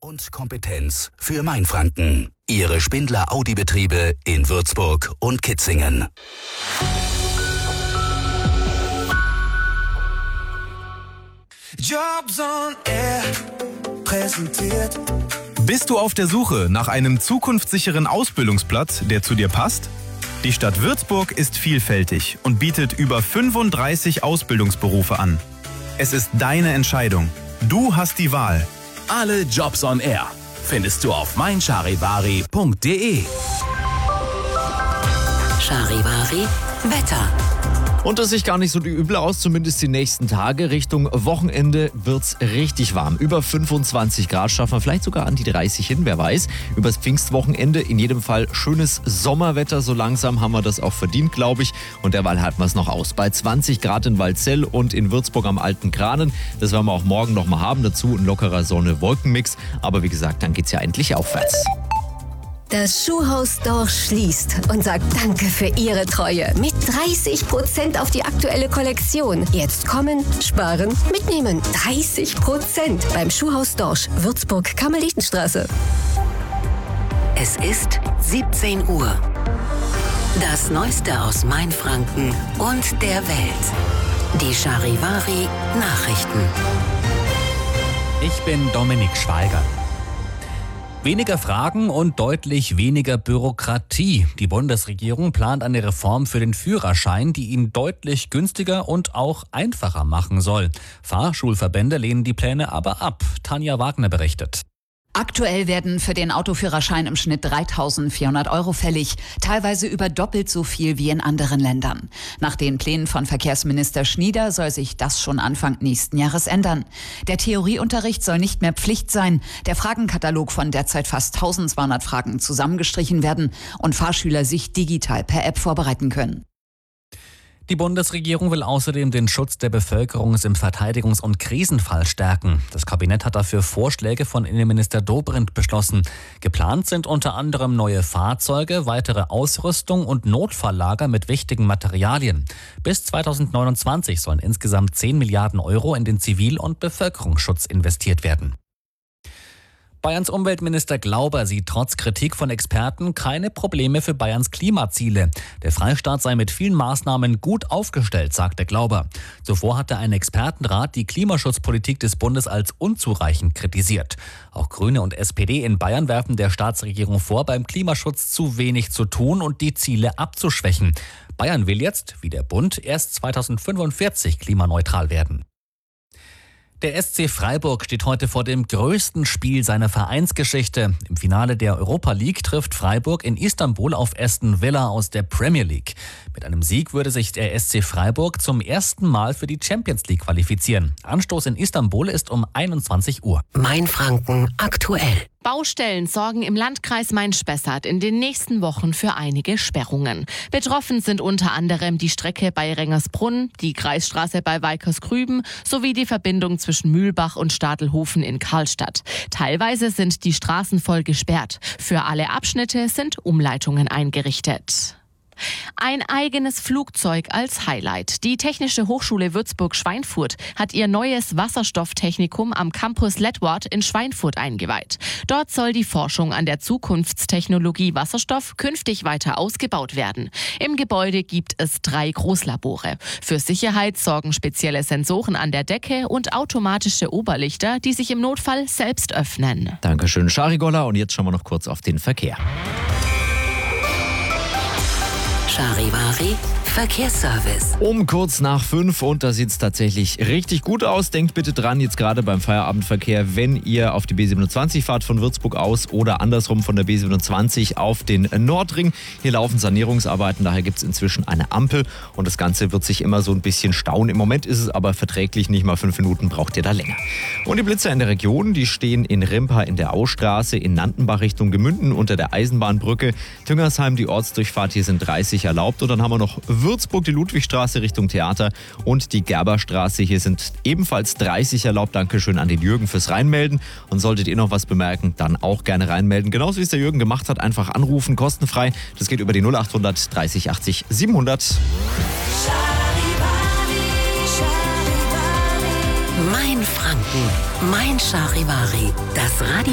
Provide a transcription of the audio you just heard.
und Kompetenz für Mainfranken. Ihre Spindler Audi-Betriebe in Würzburg und Kitzingen. Jobs on Air präsentiert. Bist du auf der Suche nach einem zukunftssicheren Ausbildungsplatz, der zu dir passt? Die Stadt Würzburg ist vielfältig und bietet über 35 Ausbildungsberufe an. Es ist deine Entscheidung. Du hast die Wahl. Alle Jobs on Air findest du auf meincharivari.de. Charivari Wetter. Und es sieht gar nicht so übel aus, zumindest die nächsten Tage. Richtung Wochenende wird's richtig warm. Über 25 Grad schaffen wir vielleicht sogar an die 30 hin, wer weiß. Übers Pfingstwochenende in jedem Fall schönes Sommerwetter. So langsam haben wir das auch verdient, glaube ich. Und derweil halten wir es noch aus. Bei 20 Grad in Waldsell und in Würzburg am Alten Kranen. Das werden wir auch morgen noch mal haben. Dazu ein lockerer Sonne-Wolkenmix. Aber wie gesagt, dann geht's ja endlich aufwärts. Das Schuhhaus Dorsch schließt und sagt Danke für Ihre Treue. Mit 30% auf die aktuelle Kollektion. Jetzt kommen, sparen, mitnehmen. 30% beim Schuhhaus Dorsch, Würzburg, Karmelitenstraße. Es ist 17 Uhr. Das Neueste aus Mainfranken und der Welt. Die Charivari Nachrichten. Ich bin Dominik Schweiger. Weniger Fragen und deutlich weniger Bürokratie. Die Bundesregierung plant eine Reform für den Führerschein, die ihn deutlich günstiger und auch einfacher machen soll. Fahrschulverbände lehnen die Pläne aber ab. Tanja Wagner berichtet. Aktuell werden für den Autoführerschein im Schnitt 3.400 € fällig, teilweise über doppelt so viel wie in anderen Ländern. Nach den Plänen von Verkehrsminister Schnieder soll sich das schon Anfang nächsten Jahres ändern. Der Theorieunterricht soll nicht mehr Pflicht sein, der Fragenkatalog von derzeit fast 1.200 Fragen zusammengestrichen werden und Fahrschüler sich digital per App vorbereiten können. Die Bundesregierung will außerdem den Schutz der Bevölkerung im Verteidigungs- und Krisenfall stärken. Das Kabinett hat dafür Vorschläge von Innenminister Dobrindt beschlossen. Geplant sind unter anderem neue Fahrzeuge, weitere Ausrüstung und Notfalllager mit wichtigen Materialien. Bis 2029 sollen insgesamt 10 Milliarden € in den Zivil- und Bevölkerungsschutz investiert werden. Bayerns Umweltminister Glauber sieht trotz Kritik von Experten keine Probleme für Bayerns Klimaziele. Der Freistaat sei mit vielen Maßnahmen gut aufgestellt, sagte Glauber. Zuvor hatte ein Expertenrat die Klimaschutzpolitik des Bundes als unzureichend kritisiert. Auch Grüne und SPD in Bayern werfen der Staatsregierung vor, beim Klimaschutz zu wenig zu tun und die Ziele abzuschwächen. Bayern will jetzt, wie der Bund, erst 2045 klimaneutral werden. Der SC Freiburg steht heute vor dem größten Spiel seiner Vereinsgeschichte. Im Finale der Europa League trifft Freiburg in Istanbul auf Aston Villa aus der Premier League. Mit einem Sieg würde sich der SC Freiburg zum ersten Mal für die Champions League qualifizieren. Anstoß in Istanbul ist um 21 Uhr. Mainfranken aktuell. Baustellen sorgen im Landkreis Main-Spessart in den nächsten Wochen für einige Sperrungen. Betroffen sind unter anderem die Strecke bei Rengersbrunn, die Kreisstraße bei Weikersgrüben sowie die Verbindung zwischen Mühlbach und Stadelhofen in Karlstadt. Teilweise sind die Straßen voll gesperrt. Für alle Abschnitte sind Umleitungen eingerichtet. Ein eigenes Flugzeug als Highlight. Die Technische Hochschule Würzburg-Schweinfurt hat ihr neues Wasserstofftechnikum am Campus Lettwart in Schweinfurt eingeweiht. Dort soll die Forschung an der Zukunftstechnologie Wasserstoff künftig weiter ausgebaut werden. Im Gebäude gibt es 3 Großlabore. Für Sicherheit sorgen spezielle Sensoren an der Decke und automatische Oberlichter, die sich im Notfall selbst öffnen. Dankeschön, Scharigolla. Und jetzt schauen wir noch kurz auf den Verkehr. Charivari Verkehrsservice. Um kurz nach 5 und da sieht es tatsächlich richtig gut aus. Denkt bitte dran, jetzt gerade beim Feierabendverkehr, wenn ihr auf die B27 fahrt von Würzburg aus oder andersrum von der B27 auf den Nordring. Hier laufen Sanierungsarbeiten, daher gibt es inzwischen eine Ampel und das Ganze wird sich immer so ein bisschen stauen. Im Moment ist es aber verträglich, nicht mal 5 Minuten braucht ihr da länger. Und die Blitzer in der Region, die stehen in Rimpa in der Austraße, in Nantenbach Richtung Gemünden unter der Eisenbahnbrücke, Tüngersheim die Ortsdurchfahrt, hier sind 30 erlaubt und dann haben wir noch Würzburg, die Ludwigstraße Richtung Theater und die Gerberstraße. Hier sind ebenfalls 30 erlaubt. Dankeschön an den Jürgen fürs Reinmelden. Und solltet ihr noch was bemerken, dann auch gerne reinmelden. Genauso wie es der Jürgen gemacht hat, einfach anrufen, kostenfrei. Das geht über die 0800 30 80 700. Mainfranken, mein Charivari, das Radio